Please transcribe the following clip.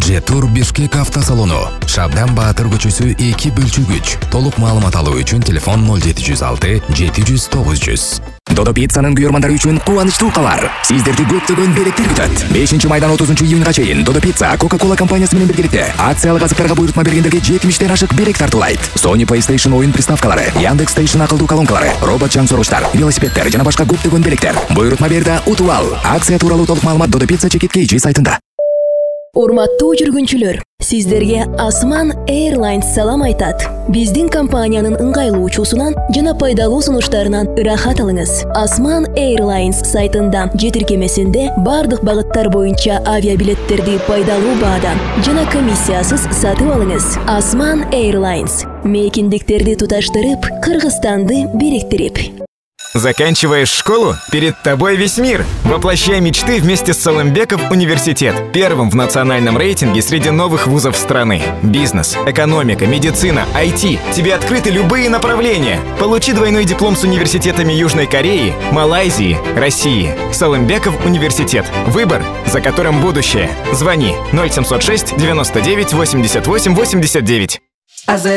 Жетур Бишкек автосалону. Шабдан Баатыр көчөсү 2 бөлчүгүч. Толук маалымат алуу үчүн телефон 0706 700 900. Додо пиццанын күйөрмандары үчүн кубанычтуу кабар. Сиздерди көптөгөн белектер күтөт. 5-майдан 30-июнга чейин Додо Pizza Coca-Cola компаниясы менен биргеликте акциялык азыктарга буйрутма бергендерге 70-тен ашык белек тартуулайт. Sony PlayStation oyun приставкалары, Яндекс Station акылдуу колонкалары, робот чаң соргучтар, велосипедтер жана башка көптөгөн белектер. Буйрутма бер да утуп ал. Акция тууралуу толук маалымат Додо Pizza Чекиткейчи сайтында. Урматтуу жүргүнчүлөр, сиздерге Osman Airlines салам айтат. Биздин компаниянын ыңгайлуу учуусунан жана пайдалуу сунуштарынан ырахат алыңыз. Osman Airlines сайтында же тиркемесинде бардык багыттар боюнча авиабилеттерди пайдалуу баадан жана комиссиясыз сатып алыңыз. Osman Airlines мейкиндиктерди туташтырып, Кыргызстанды бириктирип. Заканчиваешь школу? Перед тобой весь мир. Воплощай мечты вместе с Салымбеков университет. Первым в национальном рейтинге среди новых вузов страны. Бизнес, экономика, медицина, IT. Тебе открыты любые направления. Получи двойной диплом с университетами Южной Кореи, Малайзии, России. Салымбеков университет. Выбор, за которым будущее. Звони 0706 99 88 89.